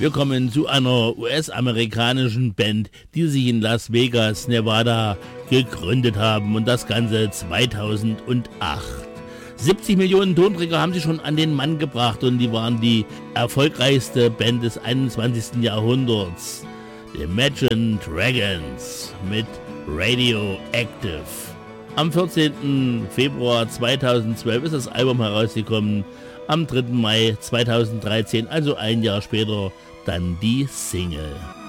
Wir kommen zu einer US-amerikanischen Band, die sich in Las Vegas, Nevada gegründet haben und das Ganze 2008. 70 Millionen Tonträger haben sie schon an den Mann gebracht und die waren die erfolgreichste Band des 21. Jahrhunderts. The Imagine Dragons mit Radioactive. Am 14. Februar 2012 ist das Album herausgekommen. Am 3. Mai 2013, also ein Jahr später, dann die Single.